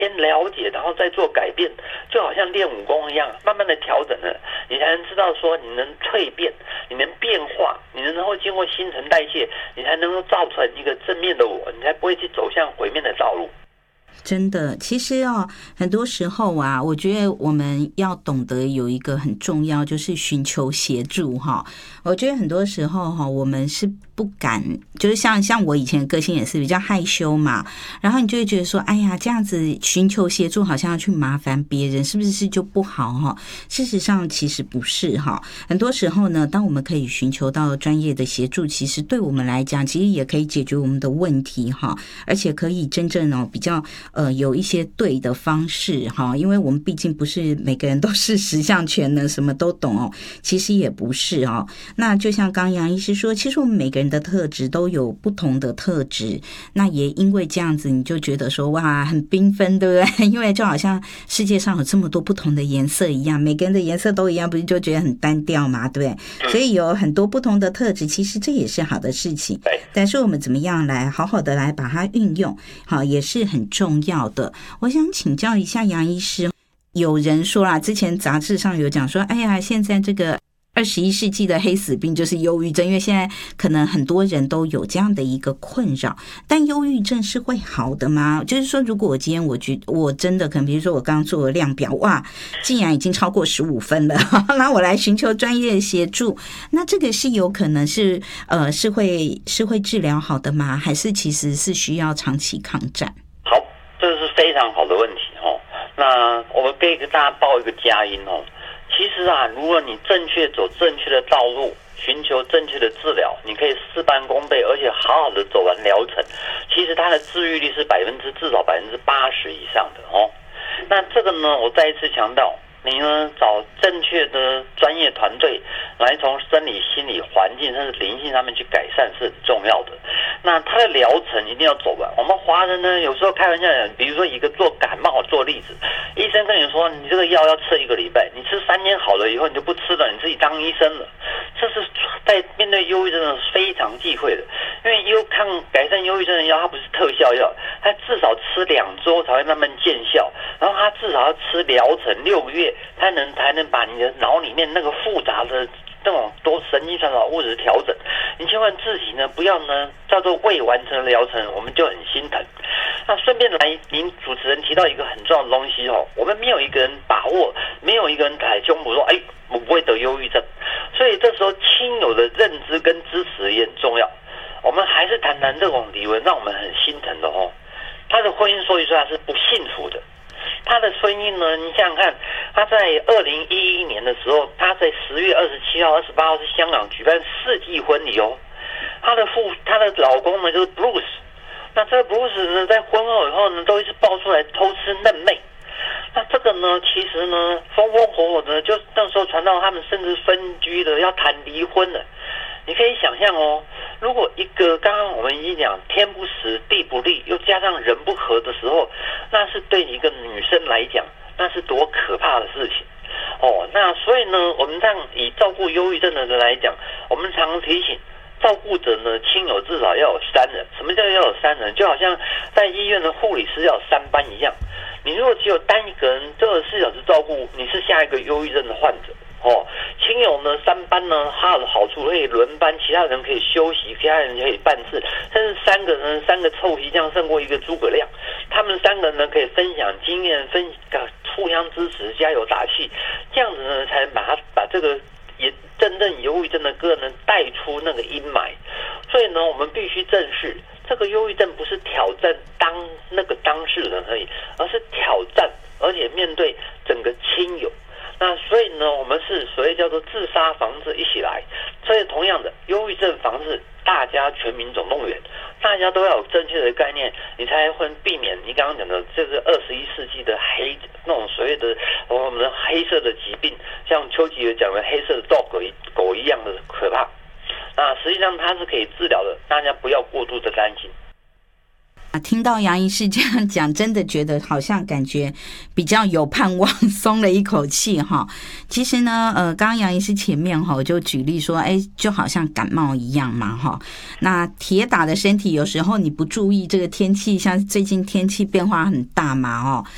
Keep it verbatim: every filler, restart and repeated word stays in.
先了解，然后再做改变，就好像练武功一样，慢慢的调整了，你才能知道说你能蜕变，你能变化，你能够经过新陈代谢，你才能够造成一个正面的我，你才不会去走向毁灭的道路。 真的，其实哦，很多时候啊，我觉得我们要懂得有一个很重要，就是寻求协助哈。我觉得很多时候哈，我们是不敢，就是像像我以前的个性也是比较害羞嘛，然后你就会觉得说，哎呀，这样子寻求协助好像要去麻烦别人，是不是就不好哈？事实上其实不是哈，很多时候呢，当我们可以寻求到专业的协助，其实对我们来讲，其实也可以解决我们的问题哈，而且可以真正哦比较。呃，有一些对的方式哈，因为我们毕竟不是每个人都是十项全能，什么都懂哦，其实也不是哦。那就像刚杨医师说，其实我们每个人的特质都有不同的特质，那也因为这样子，你就觉得说哇，很缤纷，对不对？因为就好像世界上有这么多不同的颜色一样，每个人的颜色都一样，不是就觉得很单调嘛，对不对？所以有很多不同的特质，其实这也是好的事情。但是我们怎么样来好好的来把它运用，好也是很重要。要的，我想请教一下杨医师，有人说啦，之前杂志上有讲说，哎呀，现在这个二十一世纪的黑死病就是忧郁症，因为现在可能很多人都有这样的一个困扰，但忧郁症是会好的吗？就是说，如果我今天我觉我真的可能，比如说我刚刚做了量表，哇，竟然已经超过十五分了，那我来寻求专业协助，那这个是有可能是呃是会是会治疗好的吗？还是其实是需要长期抗战？ 这是非常好的问题哦。那我们可以跟大家报一个佳音哦。其实啊，如果你正确走正确的道路，寻求正确的治疗，你可以事半功倍，而且好好的走完疗程。其实它的治愈率是百分之至少百分之八十以上的哦。那这个呢，我再一次强调，你呢找正确的专业团队来从生理、心理、环境甚至灵性上面去改善是很重要的。那它的疗程一定要走完。我们华人呢，有时候开玩笑讲，比如说一个做感冒做例子，医生跟你说你这个药要吃一个礼拜，你吃三天好了以后你就不吃了，你自己当医生了。这是在面对忧郁症的非常忌讳的，因为忧抗改善忧郁症的药它不是特效药，它至少吃两周才会慢慢见效，然后它至少要吃疗程六个月，它能才能把你的脑里面那个复杂的那种多神经传导物质调整。你千万自己呢不要呢叫做未完成的疗程，我们就很心疼。那顺便来，您主持人提到一个很重要的东西哦，我们没有一个人把握，没有一个人踩胸脯说，哎，我不会得忧郁症。所以这时候亲友的认知跟支持也很重要。我们还是谈谈这种理论让我们很心疼的哦。他的婚姻说一说他是不幸福的。他的婚姻呢，你想想看，他在二零一一年的时候，他在十月二十七号、二十八号是香港举办世纪婚礼哦。他的父，他的老公呢就是 Bruce， 那这个 Bruce 呢，在婚后以后呢，都一直爆出来偷吃嫩妹。那这个呢，其实呢，风风火火的，就那时候传到他们甚至分居了，要谈离婚了。你可以想象哦，如果一个刚刚我们已经讲天不时地不利，又加上人不和的时候，那是对一个女生来讲，那是多可怕的事情哦。那所以呢，我们这样以照顾忧郁症的人来讲，我们常提醒照顾者呢，亲友至少要有三人。什么叫要有三人？就好像在医院的护理师要有三班一样。你如果只有单一个人二十四小时照顾，你是下一个忧郁症的患者。哦，亲友呢三班呢，它的好处可以轮班，其他人可以休息，其他人可以办事，甚至三个人三个臭皮匠胜过一个诸葛亮。他们三个人呢可以分享经验，分互相支持，加油打气，这样子呢才能把他把这个也真正忧郁症的个人带出那个阴霾。所以呢，我们必须正视这个忧郁症不是挑战当那个当事人而已，而是挑战，而且面对整个亲友。那所以呢，我们是所谓叫做自杀防治一起来。所以同样的，忧郁症防治大家全民总动员，大家都要有正确的概念，你才会避免你刚刚讲的这个二十一世纪的黑那种所谓的我们的黑色的疾病，像丘吉尔讲的黑色的 dog 狗一样的可怕。那实际上它是可以治疗的，大家不要过度的担心。 听到杨医师这样讲，真的觉得好像感觉比较有盼望，松了一口气哈。其实呢，呃，刚刚杨医师前面哈就举例说，哎，就好像感冒一样嘛哈。那铁打的身体，有时候你不注意这个天气，像最近天气变化很大嘛哦，